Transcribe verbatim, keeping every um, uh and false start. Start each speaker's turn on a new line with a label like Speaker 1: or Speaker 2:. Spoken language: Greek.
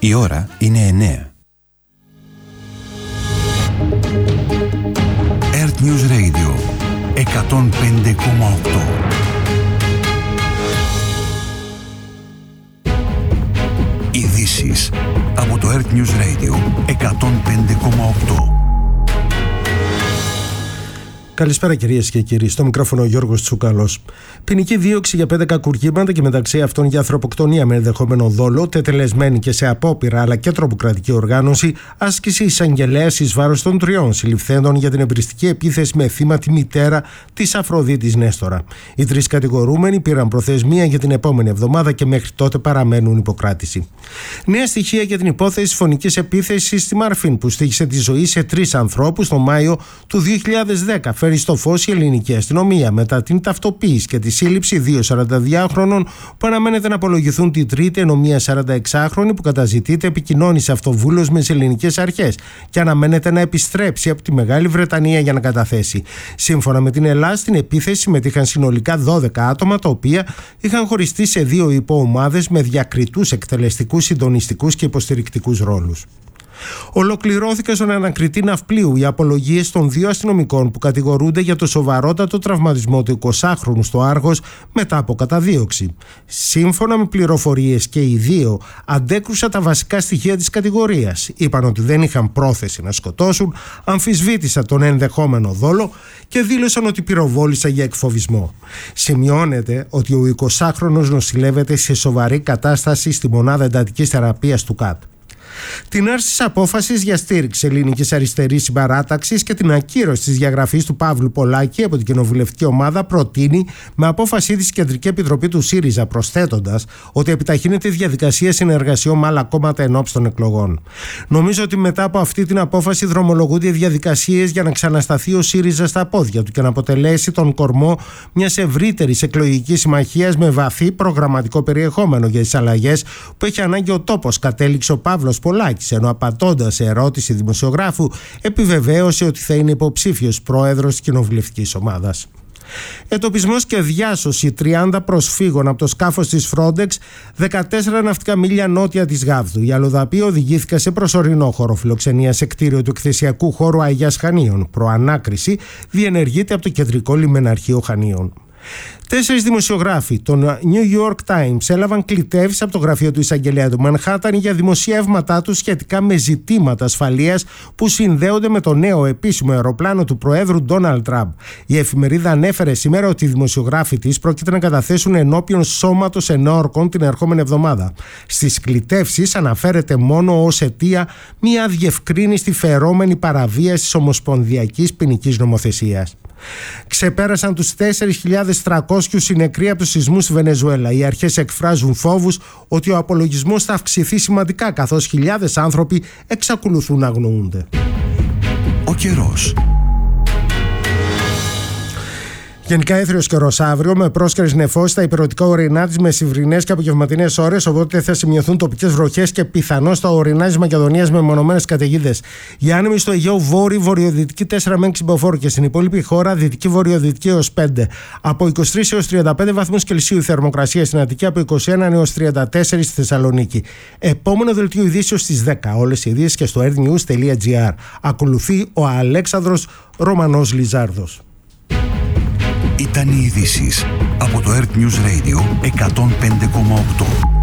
Speaker 1: Η ώρα είναι εννέα. Earth News Radio εκατόν πέντε κόμμα οκτώ. Ειδήσεις από το Earth News Radio εκατόν πέντε κόμμα οκτώ.
Speaker 2: Καλησπέρα κυρίες και κύριοι. Στο μικρόφωνο ο Γιώργος Τσουκαλός. Ποινική δίωξη για πέντε κακουργήματα και μεταξύ αυτών για ανθρωποκτονία με ενδεχόμενο δόλο, τετελεσμένη και σε απόπειρα αλλά και τρομοκρατική οργάνωση, άσκηση εισαγγελέας εις βάρος των τριών συλληφθέντων για την εμπριστική επίθεση με θύμα τη μητέρα της Αφροδίτης Νέστορα. Οι τρεις κατηγορούμενοι πήραν προθεσμία για την επόμενη εβδομάδα και μέχρι τότε παραμένουν υποκράτηση. Νέα στοιχεία για την υπόθεση φωνικής επίθεσης στη Μαρφίν που στοίχησε τη ζωή σε τρεις ανθρώπους τον Μάιο του δύο χιλιάδες δέκα. Φέρει στο φως η ελληνική αστυνομία μετά την ταυτοποίηση και τη σύλληψη δύο σαρανταδυάχρονων που αναμένεται να απολογηθούν την Τρίτη, ενώ μία σαρανταεξάχρονη που καταζητείται επικοινώνησε αυτοβούλως με τις ελληνικές αρχές και αναμένεται να επιστρέψει από τη Μεγάλη Βρετανία για να καταθέσει. Σύμφωνα με την Ελλάδα, στην επίθεση συμμετείχαν συνολικά δώδεκα άτομα, τα οποία είχαν χωριστεί σε δύο υποομάδες με διακριτούς εκτελεστικούς, συντονιστικούς και υποστηρικτικούς ρόλους. Ολοκληρώθηκαν στον ανακριτή ναυπλίου οι απολογίες των δύο αστυνομικών που κατηγορούνται για το σοβαρότατο τραυματισμό του εικοσάχρονου στο Άργος μετά από καταδίωξη. Σύμφωνα με πληροφορίες, και οι δύο αντέκρουσαν τα βασικά στοιχεία της κατηγορίας. Είπαν ότι δεν είχαν πρόθεση να σκοτώσουν, αμφισβήτησαν τον ενδεχόμενο δόλο και δήλωσαν ότι πυροβόλησαν για εκφοβισμό. Σημειώνεται ότι ο εικοσάχρονος νοσηλεύεται σε σοβαρή κατάσταση στη μονάδα εντατικής θεραπείας του ΚΑΤ. Την άρση της απόφασης για στήριξη ελληνικής αριστερής συμπαράταξης και την ακύρωση της διαγραφής του Παύλου Πολάκη από την κοινοβουλευτική ομάδα προτείνει με απόφασή της η Κεντρική Επιτροπή του ΣΥΡΙΖΑ, προσθέτοντας ότι επιταχύνεται η διαδικασία συνεργασιών με άλλα κόμματα ενόψει των εκλογών. Νομίζω ότι μετά από αυτή την απόφαση δρομολογούνται οι διαδικασίες για να ξανασταθεί ο ΣΥΡΙΖΑ στα πόδια του και να αποτελέσει τον κορμό μιας ευρύτερης εκλογικής συμμαχίας με βαθύ προγραμματικό περιεχόμενο για τις αλλαγές που έχει ανάγκη ο τόπος, κατέληξε ο Παύλος Πολάκης, ενώ απαντώντας σε ερώτηση δημοσιογράφου επιβεβαίωσε ότι θα είναι υποψήφιος πρόεδρος της κοινοβουλευτικής ομάδας. Εντοπισμός και διάσωση τριάντα προσφύγων από το σκάφος της Frontex δεκατέσσερα ναυτικά μίλια νότια της Γάβδου. Οι αλλοδαποί οδηγήθηκαν σε προσωρινό χώρο φιλοξενίας σε κτίριο του εκθεσιακού χώρου Αγίας Χανίων. Προανάκριση διενεργείται από το κεντρικό λιμεναρχείο Χανίων. Τέσσερις δημοσιογράφοι των New York Times έλαβαν κλητεύσεις από το γραφείο του εισαγγελέα του Μανχάταν για δημοσιεύματά τους σχετικά με ζητήματα ασφαλείας που συνδέονται με το νέο επίσημο αεροπλάνο του Προέδρου Ντόναλντ Τραμπ. Η εφημερίδα ανέφερε σήμερα ότι οι δημοσιογράφοι της πρόκειται να καταθέσουν ενώπιον σώματος ενόρκων την ερχόμενη εβδομάδα. Στις κλητεύσεις αναφέρεται μόνο ως αιτία μια αδιευκρίνηστη φερόμενη παραβίαση της ομοσπονδιακής ποινικής νομοθεσίας. Ξεπέρασαν τους τέσσερις χιλιάδες τριακόσιους συνεκροί από τους σεισμούς στη Βενεζουέλα. Οι αρχές εκφράζουν φόβους ότι ο απολογισμός θα αυξηθεί σημαντικά, καθώς χιλιάδες άνθρωποι εξακολουθούν να αγνοούνται.
Speaker 1: Ο καιρός.
Speaker 2: Γενικά έθριος καιρός αύριο, με πρόσκαιρες νεφώσεις στα υπηρετικά ορεινά της μεσημβρινές και απογευματινές ώρες, οπότε θα σημειωθούν τοπικές βροχές και πιθανώς στα ορεινά της Μακεδονίας με μονομένες καταιγίδες. Οι άνεμοι στο Αιγαίο βόρειο-βορειοδυτική τέσσερα με έξι μποφόρ και στην υπόλοιπη χώρα δυτική-βορειοδυτική έως πέντε. Από είκοσι τρεις έως τριάντα πέντε βαθμούς Κελσίου η θερμοκρασία στην Αττική, από είκοσι ένα έως τριάντα τέσσερα στη Θεσσαλονίκη. Επόμενο δελτίο ειδήσεων στις δέκα. Όλες οι ειδήσεις και στο earthnews τελεία gr. Ακολουθεί ο Αλέξανδρος Ρωμανός Λιζάρδος.
Speaker 1: Ήταν οι ειδήσεις από το Earth News Radio εκατόν πέντε κόμμα οκτώ.